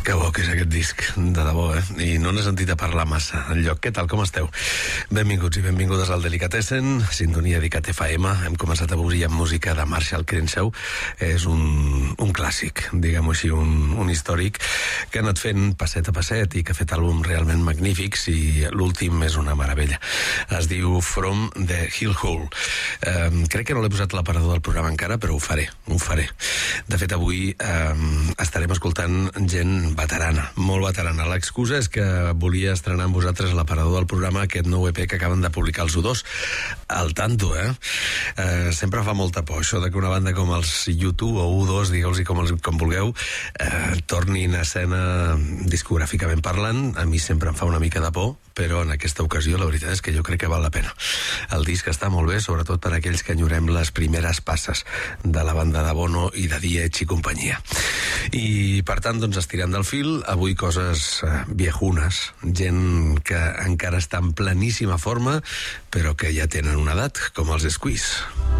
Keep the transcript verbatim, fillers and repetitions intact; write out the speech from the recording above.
Que bo que és aquest disc, de debò, eh? I no n'he sentit a parlar massa enlloc. Què tal, com esteu? Benvinguts i benvingudes al Delicatessen, sintonia d'Icat F M. Hem començat avui amb música de Marshall Crenshaw. És un, un clàssic, diguem-ho així, un, un històric que ha anat fent passet a passet i que ha fet àlbums realment magnífics, i l'últim és una meravella. Es diu From the Hill Hole. Eh, crec que no l'he posat a l'aparador del programa encara, però ho faré, ho faré. De fet, avui eh, estarem escoltant gent veterana, molt veterana. L'excusa és que volia estrenar amb vosaltres a l'aparador del programa aquest nou E P que acaben de publicar els U dos. Al tanto, eh? eh sempre fa molta por això de que una banda com els U dos o U dos, digueu-los com, els, com vulgueu, eh, tornin a escena discogràficament parlant. A mi sempre em fa una mica de por, però en aquesta ocasió la veritat és que jo crec que val la pena. El disc està molt bé, sobretot per a aquells que enyorem les primeres passes de la banda de Bono i de The Edge i companyia. I per tant, doncs, estirant del fil, avui coses eh, viejunes, gent que encara està en pleníssima forma, però que ja tenen una edat, com els Squeeze.